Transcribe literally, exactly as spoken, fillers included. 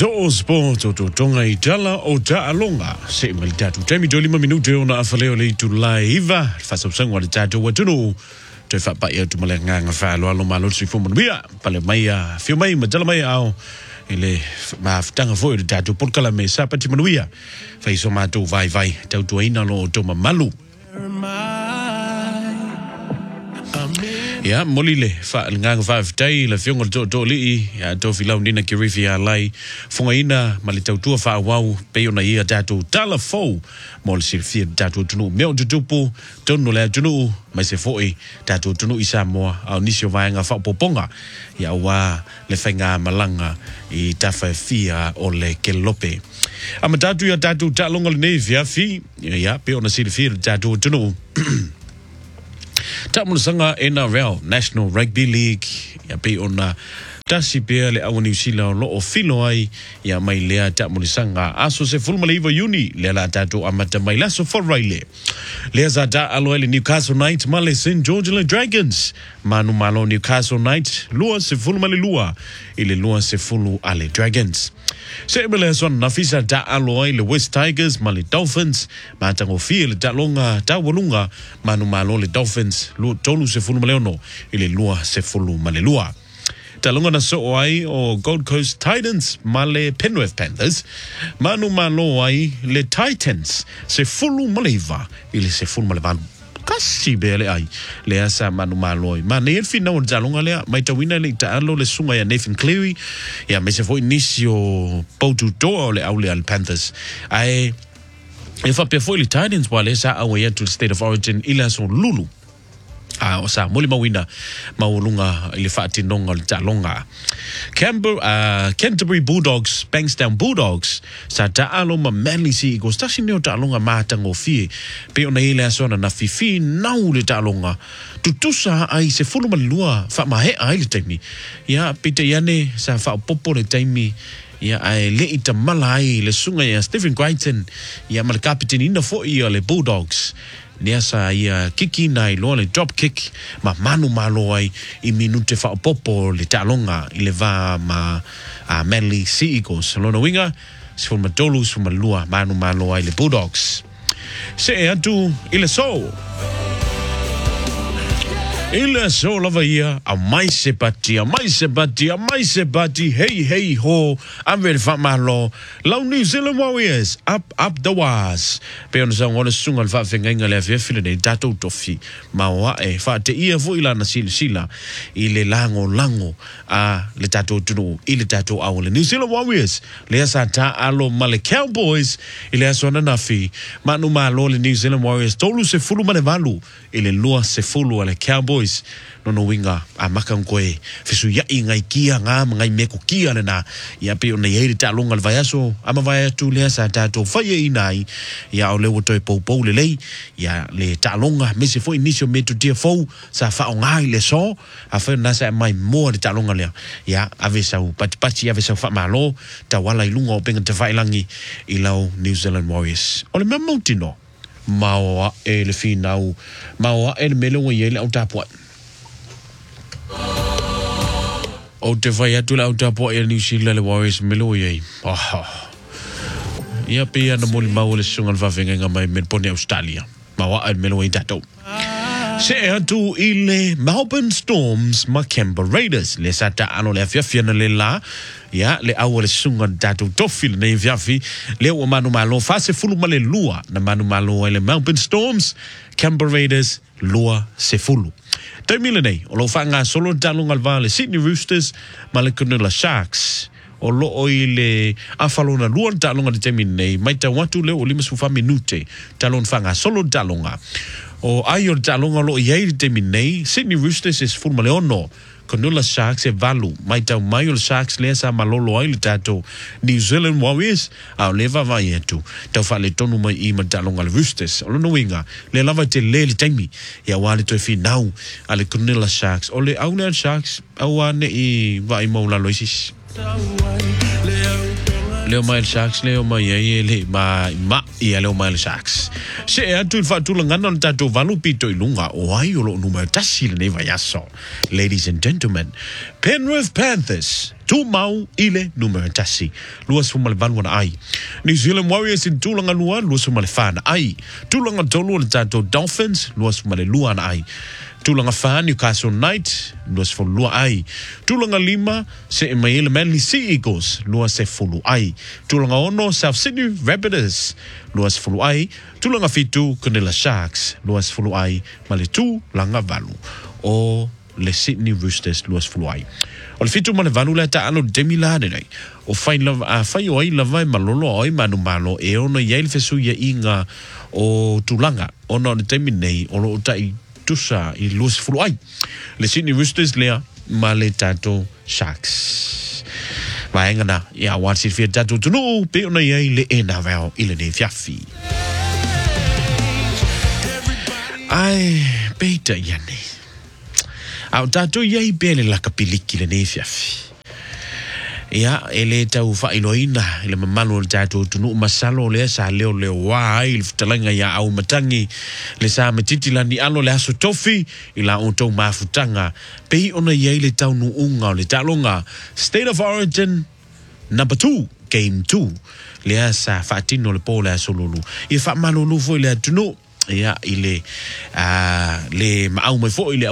To sport to tonga itala o ta'alonga se malitatu temi to lima minute ona afaleo le tu live fa sapsang wa tatu wa tunu to fa pa ya tu malenga nga fa lo lo malo si fumo bia pale mai a fi mai matala mai ao ile ma ftanga fo de tatu por kala me sa pati manuia fa iso ma tu vai vai tau tu ina lo to malu ya molile fa ngang fa tai la fiongo to to li ya to filau nina kirifi ya lai funga ina malitau tua fa wau pe ona ia tatu tala fo mol sirfi tatu tunu meo tupu tonu la tunu mai se foi tatu tunu isa mo au nisio vai nga fa poponga ya wa le fenga malanga I tafa fia o le kelope ama tatu ya tatu talonga le nevia fi ya pe ona sirfi tatu tunu Tamu sanga N R L National Rugby League ya pe ona tasi pe le au New Zealand lo o filo ai ya mai lea tamu sanga aso se full maliva uni le la tatu amata mai la so for raile le za da alo le Newcastle Knights male Saint George le Dragons manu malo Newcastle Knights lua se full male lua ile lua se full ale Dragons se bele son nafisa da alo le West Tigers male Dolphins matango feel da longa da wolunga manu malo le Dolphins lu tolu se full male no ile lua se full male lua Talonga na so ai o Gold Coast Titans male Penrith Panthers manu malo ai le Titans se fulu maleva ile se fulu maleva kasi bele ai le asa manu malo ma ne fina o talonga le mai tawina le talo le sunga ya Nathan Cleary ya me se foi inicio potu do le au le al Panthers ai if a pe foi le Titans wale sa away to the state of origin ila son lulu Ah, osa muli mawina maulunga ile fati nonga talonga Canberra uh, Canterbury Bulldogs Bankstown Bulldogs sa taalo ma Manly Sea Eagles tasi neo talonga matango fie pe ona ile asona na fifi nau le talonga tutusa ai se fulu malua fa mahe ai le taimi ya pite yane sa fa popo le taimi ya ai le ita malai le sunga ya Stephen Crichton ya mal captain ina fo ia le Bulldogs Niasa ia kiki nai lo le drop kick ma manu malo ai I minute fa popo le talonga I le va ma a Manly Sea Eagles lona winga si ma tolu si ma lua manu malo ai le Bulldogs se e atu ile so Ile so lava ia a mai se pati a mai se pati a mai se pati hey hey ho I'm ready for my law Lau New Zealand Warriors up up the was pe ona sa ngona sunga fa fenga le fa file de tato tofi ma wa e fa te ia vo ila na sila sila ile lango lango a le tato tunu ile tato a le New Zealand Warriors le sa ta alo male Cowboys ile so na nafi manu malo le New Zealand Warriors tolu se fulu male valu ile lua se fulu ale Cowboys no no winga a makangoe fisu ya ingai kia nga ngai meko kia na ya pe ona yeri ta longa le vaiaso ama vai tu le sa ta to fa ye inai ya ole woto po po le le ya le ta longa me se foi inicio meto dia fo sa fa ngai le so a fa na sa mai mo le ta longa le ya ave sa pat pat ya ave sa fa malo ta wala ilunga o penga te vailangi I lau New Zealand Warriors ole me montino Maua e le finau Maua e le melo ye le au tapua O te vai atu le au tapua e New Zealand le Warriors melo ye oh ia pe ana moli mau le sunga va venga nga mai men pone Australia Maua e melo ye tato Se atu I le Melbourne Storms ma Canberra Raiders le sata ano le afia fia na le la ya le au le sunga tato tofil na viafi le o manu malo fa se fulu male lua na manu malo le Melbourne Storms Canberra Raiders lua se fulu Taimile nei o lo fa nga solo talunga le Sydney Roosters ma le Cronulla Sharks o lo o ile afalona luan talonga de temine nei mai ta watu le o lima sufa minute talon fa nga solo talonga o ayo talonga lo yei temine nei Sydney Roosters is full maleono Cronulla Sharks e valu mai tau mai o Sharks le sa malolo ai le tato New Zealand Warriors au leva vai etu tau fa le tonu mai I ma talonga le Roosters o no winga le lava te le le taimi ya wale to finau ale Cronulla Sharks o le au le Sharks au ane I vai mo la loisis Leo mai Sharks leo mai ye le mai ma ia leo Mile Sharks. Se e atu il fatula ngana tato valu pito ilunga o ai o lo numero tasi le neva yaso. Ladies and gentlemen, Penrith Panthers, tu mau ile numero tasi. Luas fumale vanwana ai. New Zealand Warriors in tulanga lua, luas fumale fana ai. Tulanga tolu le tato Dolphins, luas fumale luana ai. Tulanga fa Newcastle Knights, luas fulu lua ai. Tulanga lima, se e maile Manly Sea Eagles, luas se fulu ai. Tulanga ono, South Sydney Rabbitohs, luas fulu ai. Tulanga fitu, Canilla Sharks, luas fulu ai. Male tu, langa valu. O le Sydney Roosters, luas fulu ai. O le fitu male valu le ta alo demi lane nei. O fai lava, a fai o ai lava e malolo o ai manu malo, e ono yail fesu ya inga o tulanga. Ono le demi nei, ono o tai tusa i luas fulu ai. Le Sydney Roosters lea, ma le tato Sharks. Vaenga na, ia watsi fia tato tunu, pe ona iai le ena veo ile ne fiafi. Ai, peita iane. Au tato iai bele la kapiliki le ne fiafi. Ia, ele tau whailoina, ele mamalo le tato tunu masalo le sa leo leo wai, le futalanga ia au matangi, le sa matitila ni alo le aso tofi, ila o tau mafutanga, pehi ona iai le tau nu unga, le talonga, State of Origin, number two, game two, le sa whaatino le po le aso lulu, ia wha malulu fo le atunu, ia, ile, uh, le maau mai fo ile